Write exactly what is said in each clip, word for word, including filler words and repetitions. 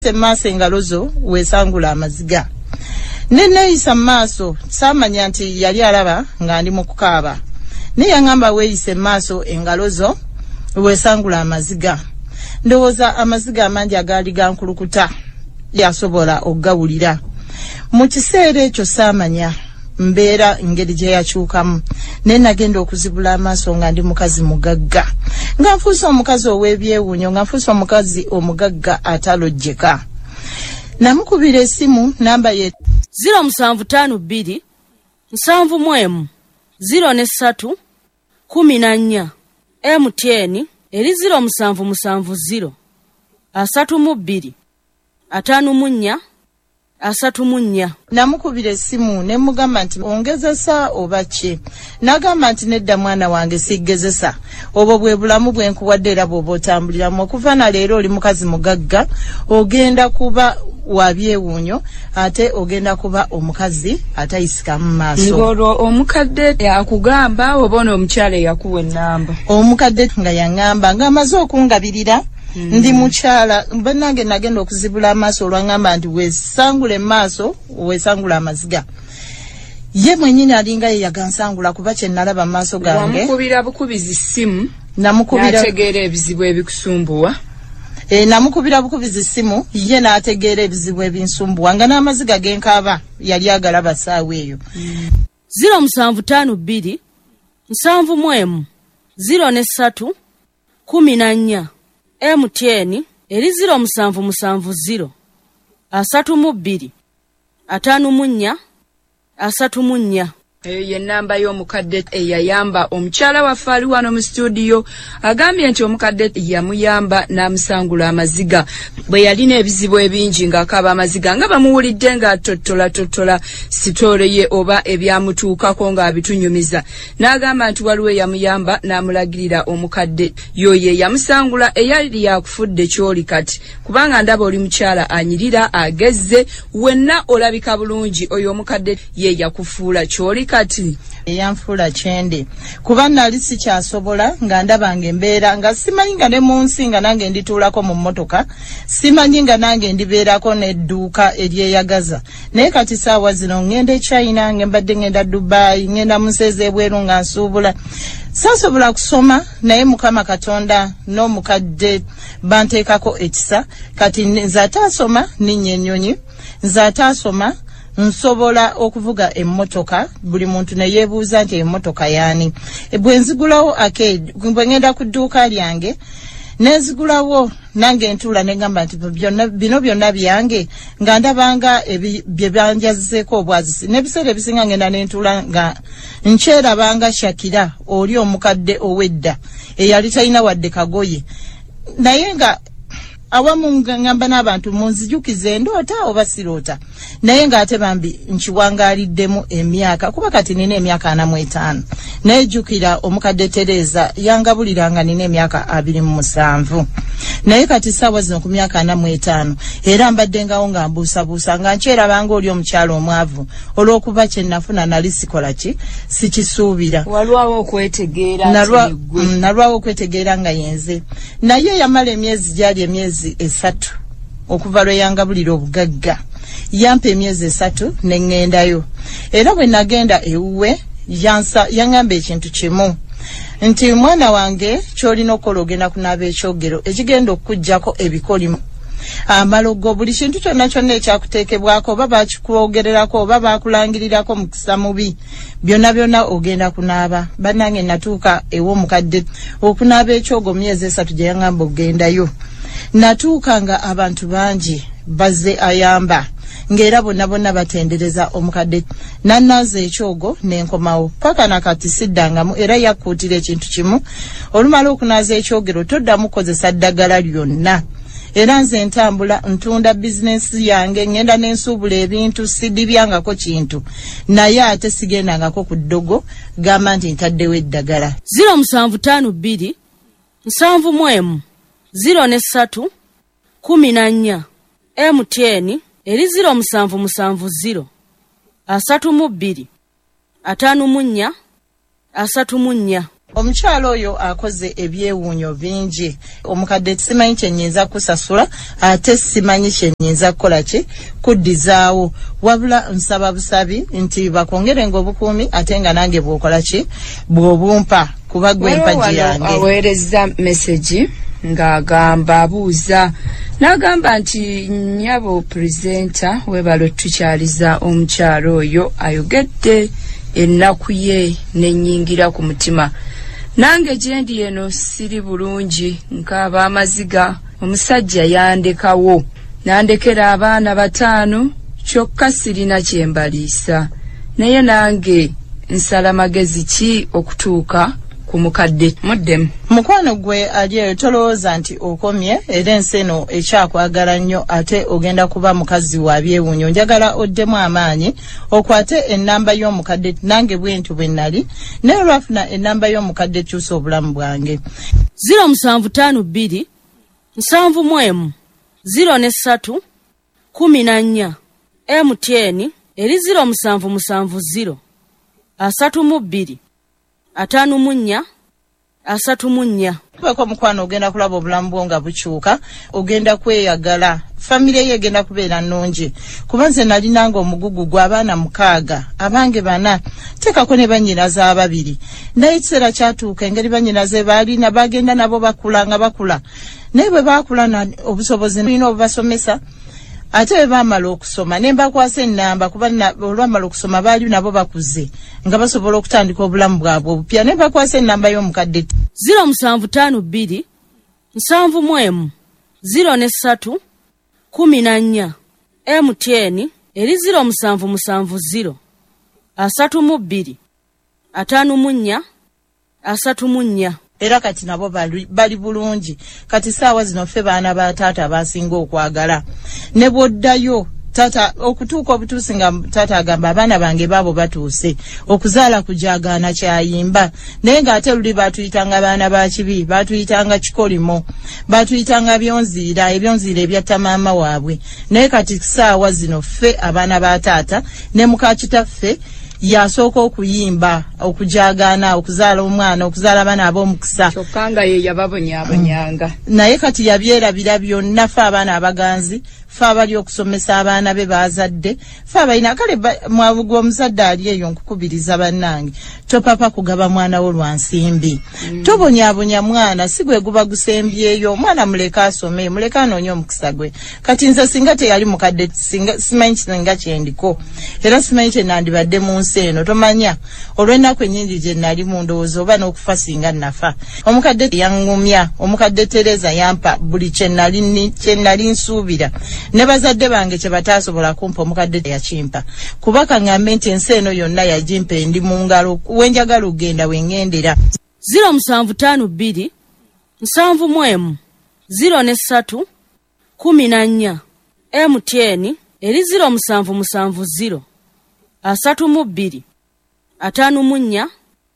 weyise maaso engalo zo weesangula amaziga. Ne neeyisa maaso saamanya nti yali alaba nga ndi mu kukaaba. Ne yaŋŋamba weeyise maaso engalo zo weesangula amaziga. Ndowooza amaziga amangi agaali gankulukuta yasobola okugawulira. Mu kiseera ekyo saamanya mbeera ngeri gye yakyukamu. Ne nagenda okuzibula amaaso nga ndi mukazi mugagga. Nga nfuuse omukazi ow'ebyewuunyo, nga nfuuse omukazi omugagga atalojjeka. Namukubira essimu namba ye ziro musanvu ttaano bbiri nsanvu mu emu ziro ne ssatu kumi na nnya M T N eri ziro musanvu musanvu ziro asatu mu bbiri ataano mu nnya asatu mu nnya. Namukubira essimu ne mugamba nti ongezesa oba ki? Nagamba nti nedda mwana wange siggezesa. Obwo bwe bulamu bwe nkuwadde era bw'oba otambuliramu. Okuva na leero oli mukazi mugagga, ogenda kuba wabyewuunyo ate ogenda kuba omukazi atayisika mu maaso. Ng'olwo omukadde yakugamba oba omukyala yakuwa ennamba? Omukadde nga yaŋŋamba ng'amaze okungabirira. Mm. Ndi mukyala bannange nagenda okuzibula amaaso olwaŋŋamba nti weesangule maaso weesangula amaziga. Ye mwennyini alinga ye yagansangula kuba kye nalaba maaso gange. Wamukubira bukubizi simu namukubira n'ategeera ebizibu ebikusumbuwa. E, namukubira bukubizi simu ye n'ategeera ebizibu ebinsumbuwa nga n'amaziga genkaaba yali agalaba ssaawa eyo. Mm. ziro musanvu ttaano bbiri nsanvu mu emu ziro ne ssatu kumi na nnya M T N eri ziro musanvu musanvu ziro asatu mu bbiri ataano mu nnya asatu mu nnya. Eyo ye nnamba y'omukadde eyayamba omukyala waffe ali wano mu studio. Agambye nti omukadde yamuyamba n'amusangula amaziga bwe yalina ebizibu ebingi ng'akaaba amaziga nga bamuwulidde ng'atottola tottola sitoole ye oba ebyamutuukako ng'abitunyumiza. N'agamba nti waliwo yamuyamba n'amulagirira omukadde yoye yamusangula eyali yakufudde kyoli kati kubanga ndaba oli mukyala anyirira agezze wenna olabika bulungi. Oyo omukadde ye yakufuula kyoli kati eyanfuula kyende kuba nali sikyasobola nga ndabanga embeera nga simanyi nga ne mu nsi nga nange ndituulako mu mmotoka, simanyi nga nange ndibeerako n'edduuka eryeyagaza. Naye kati saawa zino ngenda e China, ngembadde ngenda Dubai, ngenda mu nsi ez'ebweru nga nsuubula. Saasobola kusoma naye Mukama Katonda n'omukadde banteekako ekisa kati nze ataasoma ninnya ennyonyi, nze ataasoma nsobola okuvuga emmotoka. Buli muntu ne yeebuuza nti emmotoka yaani. Bwe nzigulawo arcade, bwe ngenda ku dduuka lyange nenzigulawo nange ntuula ne ngamba nti byonna bino byonna byange nga ndabanga bye banjazeeko obwazisi. N'ebiseera ebisinga ngenda ne ntuula nga nkyerabanga Shakira oli omukadde ow'edda eyali talina wadde kagoye. Naye nga awamu ngamba n'abantu munzijukize ndoota oba siroota. Naye ng'ate bambi nkiwangaaliddemu emyaka kuba kati nina emyaka ana mu etaano. Nejjukira omukadde Tereza yangabuliranga nina emyaka abiri mu musanvu. Naye kati ssaawa zino ku myaka ana mu etaano era mbaddengawo nga mbuusabuusa nga nkyerabanga oli omukyalo omwavu olw'okuba kye nafuna nali sikola ki sikisuubira. Walwawo okwetegeera nalwa, mm, nalwawo okwetegeera nga yenze. Naye yamala emyezi gyali emyezi esatu okuva lwe yangabulira obugagga. Yampa emyezi esatu ne ŋŋendayo. Era bwe nagenda ewuwe yansa yaŋŋamba ekintu kimu nti mwana wange ky'olina okukola ogenda kunaaba ekyogero ekigenda okukuggyako ebikolimo. Amalogo buli kintu kyonna kyonna ekyakuteekebwako oba bakikwogererako oba bakulangirirako mukisa mubi byonna byonna ogenda kunaaba. Bannange natuuka ew'omukadde okunaaba ekyogo myezi esatu gye yaŋŋamba ogendayo. Natuuka nga abantu bangi bazze ayamba ng'era bonna bonna batendereza omukadde. Nannaza ekyogo n'enkomawo paka nakati siddangamu era yakkuutira ekintu kimu olumala okunaaza ekyogero toddamu kukozesa ddagala lyonna. Era nze ntambula ntunda bizinensi yange ngenda n'ensuubula ebintu sidibyangako kintu naye ate sigendangako ku ddogo gamba nti ntaddewo eddagala. ziro musanvu ttaano bbiri nsanvu mu emu ziro ne ssatu kumi na nnya M T N eri ziro musanvu musanvu ziro asatu mu bbiri ataano mu nnya asatu mu nnya. Omukyalo oyo akoze ebyewuunyo bingi. Omukadde simanyi kyennyinza kusasula ate simanyi kyennyinza kukola ki kuddizaawo. Wabula nsaba busabi nti bakongerenga obukuumi ate nga nange bw'okola ki bw'obumpa kuba gwe mpaji yange. Aweereza message ng'agamba abuuza n'agamba nti nnyabo presenter webalo tukyaliza omukyalo oyo ayogedde ennaku ye n'ennyingira ku mutima. Nange gyendi eno siri bulungi nkaaba amaziga. Omusajja yandekawo nandekera abaana bataano kyokka sirina kyembaliisa, naye nange nsala magezi ki okutuuka ku mukadde. Muddemu mukwano gwe ali tolowooza nti okomye era ensi eno ekyakwagala nnyo ate ogenda kuba mukazi wa byewuunyo. Njagala oddemu amaanyi okwate ennamba y'omukadde nange bwentu bwe nnali naye olwafuna ennamba y'omukadde kyusa obulamu bwange. ziro musanvu ttaano bbiri nsanvu mu emu ziro ne ssatu kumi na nnya M T N eri ziro musanvu musanvu ziro asatu mu bbiri ataano mu nnya asatu mu nnya. Bako mukwano ogenda kulaba obulamu bwo nga bukyuka, ogenda kweyagala, famire ye egenda kubeera nnungi. Kuba nze nali nange omugugu gw'abaana mukaaga, abange bana, teekako ne bannyinaze ababiri. Naye ekiseera kyatuuka engeri bannyinaze baalina bagenda nabo bakula nga bakula. Naye bwe baakula obusobozi nina obubasomesa, ate bwe baamala okusoma ne mbakwasa ennamba kuba olwamala okusoma baali nabo bakuze nga basobola okutandika obulamu bwabwe obupya. Ne mbakwasa ennamba y'omukadde ziro musanvu ttaano bbiri nsanvu mu emu ziro ne ssatu kumi na nnya M T N eri ziro musanvu musanvu ziro asatu mu bbiri ataano mu nnya asatu mu nnya. Era kati nabo bali, bali bulungi. Kati saawa zino ffe baana ba taata basinga okwagala. Ne bw'oddayo tata okutuuka obutuusi nga taata agamba abaana bange baabo batuuse okuzaala kujaagaana kyayimba. Naye ng'ate luli baatuyitanga baana ba kibi, baatuyitanga kikolimo, baatuyitanga byonziira, ebyonziira ebyatta maama waabwe. Naye kati saawa zino ffe abaana ba taata ne muka kitaffe yasooka okuyimba okujaagaana okuzaala omwana okuzaala abaana ab'omukisa kyokka nga ye yababonyaabonyanga. Naye kati yabyerabira byonna ffe abaana abaganzi ffe abali okusomesa abaana be baazadde ffe abalina kale mwavu gw'omuzadde ali eyo nkukubiriza bannange topapa kugaba mwana wo lwa nsimbi. Mm. Tobonyaabonya mwana si gwe guba gusembyeyo. Omwana muleka asome muleka anoonye omukisa gwe. Kati nze singa teyali mukadde simanyi singa kyendiko era simanyi kyenandibadde mu nsi eno. Tomanya olw'ennaku ennyingi gye nali mu ndowooza oba n'okufa singa nafa. Omukadde yaŋŋumya, omukadde Tereza yampa buli kye nali nsuubira. Ne bazadde bange kye bataasobola kumpa omukadde yakimpa. Kuba kaŋŋambe nti ensi eno yonna yagimpa endi mu ngalo wenjagala ogenda wengendera. ziro musanvu ttaano bbiri nsanvu mu emu ziro ne ssatu kumi na nnya M T N eri ziro musanvu musanvu ziro asatu mu bbiri ataano mu nnya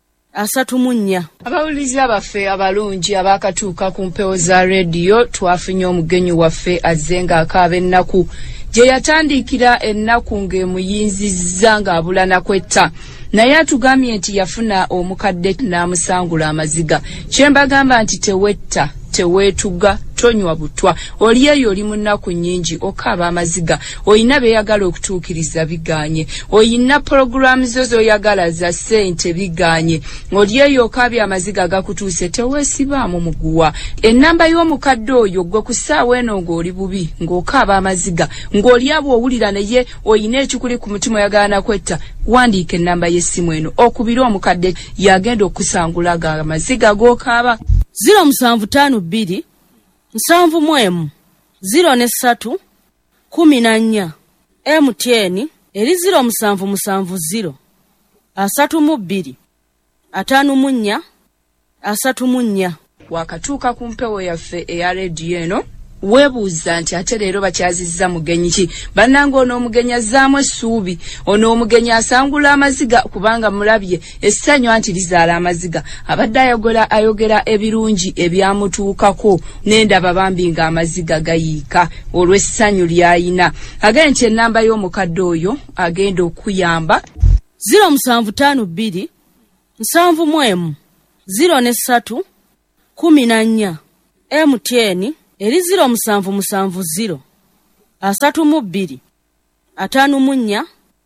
asatu mu nnya. Abawulizi abaffe abalungi abaakatuuka ku mpewo za rediyo twafunye omugenyi waffe azze ng'akaaba ennaku gye yatandikira ennaku ng'emuyinzizza ng'abulana kwetta. Naye atugambye nti yafuna omukadde n'amusangula amaziga. Kye mbagamba nti tewetta teweetuga tonywa butwa. Oli eyo oli mu nnaku nnyingi okaaba amaziga. Oyina beeyagala okutuukiriza biganye. Oyina pologulaamu zo z'oyagala za ssente biganye. Oli eyo okaabye amaziga gakutuuse teweesibaamu muguwa. Ennamba y'omukadde oyo gwe ku ssaawa eno ng'oli bubi ng'okaaba amaziga ng'oli abo owulira naye oyina ekikuli ku mutima oyagala kwetta. Wandiika ennamba y'essimu eno okubira omukadde yagenda okusangula ga amaziga g'okaaba. ziro musanvu ttaano bbiri nsanvu mu emu ziro ne ssatu kumi na nnya M T N eri ziro musanvu musanvu ziro asatu mu bbiri ataano mu nnya asatu mu nnya. Wakatuuka ku mpewo yaffe eya rediyo eno weebuuza nti ate leero bakyazizza mugenyi ki. Bannange ono omugenyi azzaamu essuubi, ono omugenyi asangula amaziga kubanga mulabye essanyu anti lizaala amaziga. Abadde ayogera ayogera ebirungi ebyamutuukako n'endaba bambi nga amaziga gayiika olw'essanyu ly'ayina. Agenda nti ennamba y'omukadde oyo agenda okuyamba ziro musanvu ttaano bbiri nsanvu mu emu ziro ne ssatu kumi na nnya M T N eri ziro musanvu musanvu ziro asatu mu bbiri ataano mu nnya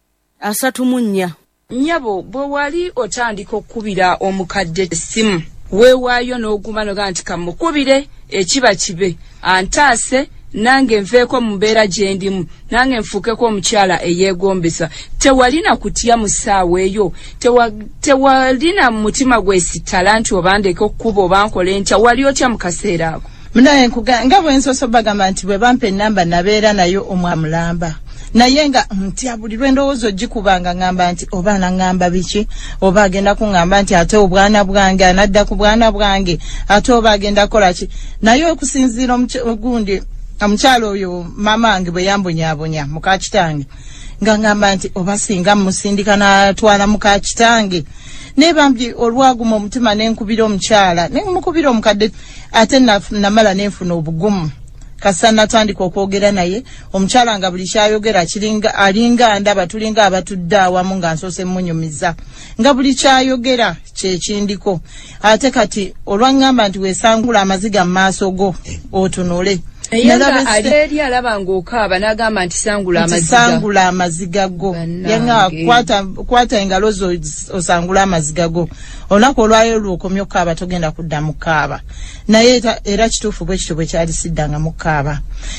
asatu mu nnya. Nnyabo bwe wali otandika okkubira omukadde essimu weewaayo n'oguma noga nti kamukubire ekiba kibe antaase nange nveeko mu mbeera gye ndimu nange nfuukeko omukyala eyeegombesa. Tewalina kutya mu ssaawa eyo, tewa, tewalina mu mutima gwesittala nti obandeka okkuba oba nkole ntya, wali otya mu kaseera ako? Munaye nga bwe nsoso bagamba nti bwe bampa ennamba nabeera nayo omwamulamba naye nga ntya buli lwe ndowooza ogikubanga ngamba nti oba naŋŋamba biki, oba agenda kuŋŋamba nti ate obwana bwange anadda ku bwana bwange, ate oba agenda kola ki. Naye okusinziira ogundi omukyalo oyo maama wange bwe yambonyaabonya muka kitange nga ngamba nti oba singa musindika n'atwala muka kitange ne bambi olwaguma omutima n'enkubira omukyala n'emukubira omukadde ate namala n'enfuna obugumu kasa natandika okwogera naye omukyala nga buli kyayogera kiringa alinga ndaba tulinga abatudde awamu nga nsoose munyumiza nga buli kyayogera kyekindiko. Ate kati olwangamba nti weesangula amaziga mu maaso go otunule Eyanga aleri alaba ng'okaaba n'agamba nti sangula amaziga. Sangula amaziga go. Yanga kwata kwata engalo zo osangula amaziga go. Olako olwayo lukomyo okaaba togenda kudda mukaaba. Naye era kituufu bwe kityo bwe kyali siddanga mukaaba.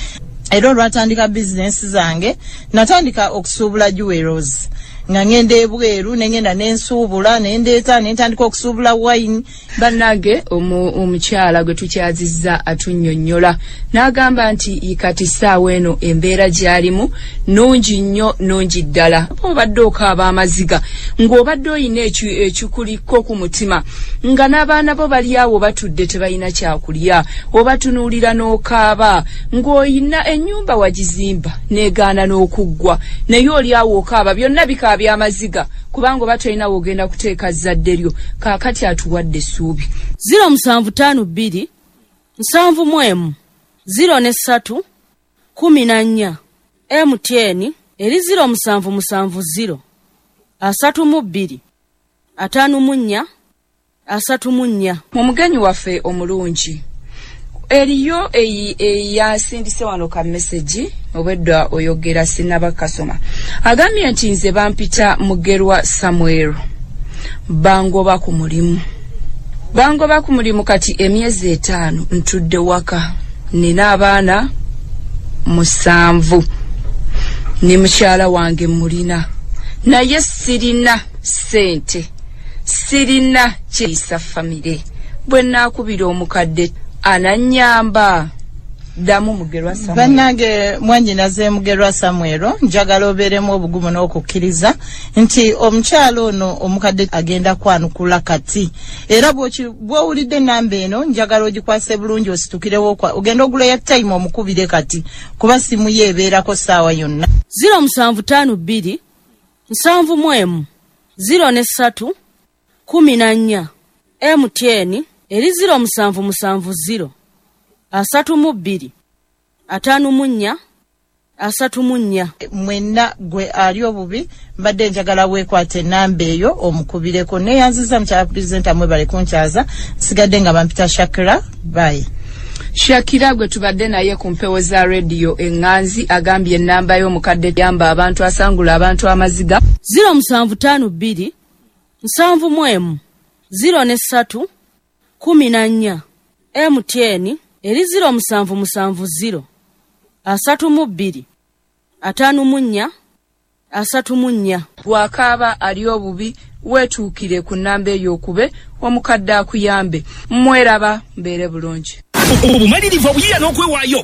Era olwatandika business zange natandika okusuubula jewelries. Nga ngende ebweru nengenda nensuubula nendeeta nentandika okusuubula wine. Bannange omukyala gwe tukyazizza atunnyonnyola n'agamba nti ikati ssaawa eno embeera gy'alimu nungi nnyo nungi ddala. Obadde okaaba amaziga ng'obadde oyina ekikuliko ku mutima nga n'abaana bo bali awo batudde tebalina kyakulya obatunuulira n'okaaba ng'oyina ennyumba wagizimba n'egaana n'okuggwa naye oli awo okaaba byonna bika byamaziga kubanga batolina wogenda kuteeka zadde lyo kaakati atuwadde essuubi. ziro musanvu ttaano bbiri nsanvu mu emu ziro ne ssatu kumi na nnya M T N eri ziro musanvu musanvu ziro asatu mu bbiri ataano mu nnya asatu mu nnya. Mu mugenyi waffe omulungi eriyo eyasindise wano ka message obwedda oyogera sinaba kasoma agambye nti nze bampita Mugerwa Samuel bangoba ku mulimu bangoba ku mulimu kati emyezi etaano ntudde waka nina abaana musanvu ni mukyala wange mulina naye sirina sente sirina kyisa famire bwe naakubira omukadde ananyamba damu Mugerwa Samuel. Bannange mwannyinaze Mugerwa Samuel njagala obeeremu obugumu n'okukkiriza nti omukyalo ono omukadde agenda kwanukula kati era bw'owulidde ennamba eno njagala ogikwase bulungi ositukirewo ogenda ogula ya time omukubire kati kuba simu ye ebeerako ssaawa yonna. ziro musanvu ttaano bbiri nsanvu mu emu ziro ne ssatu kumi na nnya M T N eri ziro musanvu musanvu ziro asatu mu bbiri ataano mu nnya asatu mu nnya. Mwenna gwe ali obubi mbadde njagala weekwate ennamba eyo omukubireko neyanziza mukyala pulezidenti amwe bali kunkyaza sigadde nga bampita Shakira bayi. Shakira gwe tubadde naye ku mpewo za radio eŋŋanzi agambye ennamba y'omukadde yamba abantu asangula abantu amaziga. ziro musanvu ttaano bbiri nsanvu mu emu ziro ne ssatu kumi na nnya M T N eri ziro musanvu musanvu ziro asatu mu bbiri ataano mu nnya asatu mu nnya. Bw'akaaba ali obubi weetuukire ku nnamba eyo okube omukadde akuyambe mweraba mbeere bulungi. Obumalirivu obuyira n'okwewaayo